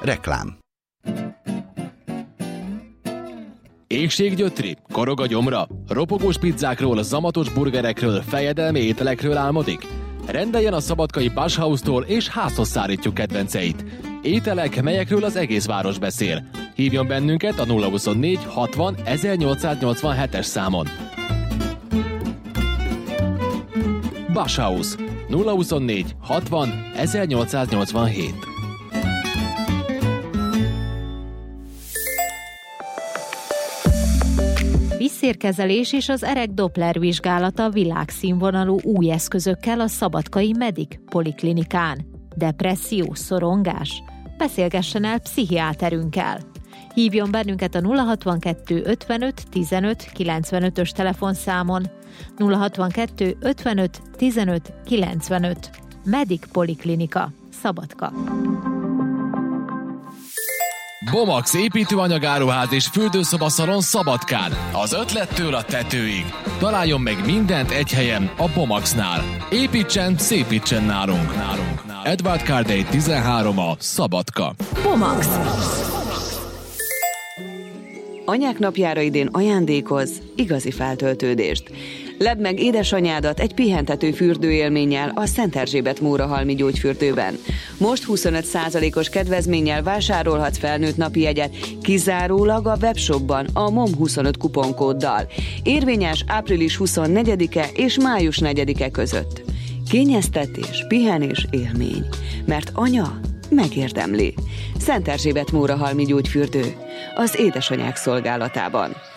Reklám. Éhséggyötri, korog a gyomra, ropogós pizzákról, zamatos burgerekről, fejedelmi ételekről álmodik? Rendeljen a szabadkai Basshaustól és házhoz szállítjuk kedvenceit. Ételek, melyekről az egész város beszél. Hívjon bennünket a 024 60 1887-es számon. Basshaus 024 60 1887. Vízszérkezelés és az erek Doppler vizsgálata világszínvonalú új eszközökkel a Szabadkai Medic Poliklinikán. Depresszió, szorongás? Beszélgessen el pszichiáterünkkel. Hívjon bennünket a 062 55 15 95-ös telefonszámon. 062 55 15 95. Medic Poliklinika, Szabadka. Bomax építőanyagáruház és fürdőszobaszalon Szabadkán. Az ötlettől a tetőig. Találjon meg mindent egy helyen, a Bomaxnál. Építsen, szépítsen nálunk. Edward Cardey 13 a Szabadka. Bomax. Anyák napjára idén ajándékoz igazi feltöltődést. Ledd meg édesanyádat egy pihentető fürdőélménnyel a Szent Erzsébet Mórahalmi gyógyfürdőben. Most 25%-os kedvezménnyel vásárolhatsz felnőtt napi jegyet, kizárólag a webshopban a MOM25 kuponkóddal. Érvényes április 24-e és május 4-e között. Kényeztetés, pihenés, élmény. Mert anya megérdemli. Szent Erzsébet Mórahalmi gyógyfürdő. Az édesanyák szolgálatában.